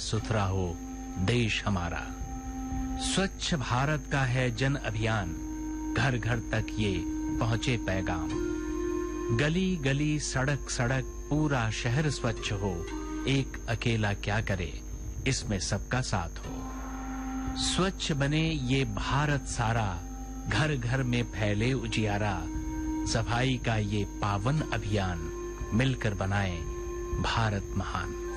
सुथरा हो देश हमारा। स्वच्छ भारत का है जन अभियान, घर घर तक ये पहुंचे पैगाम। गली गली सड़क सड़क पूरा शहर स्वच्छ हो, एक अकेला क्या करे इसमें सबका साथ हो। स्वच्छ बने ये भारत सारा, घर घर में फैले उजियारा। सफाई का ये पावन अभियान, मिलकर बनाएं भारत महान।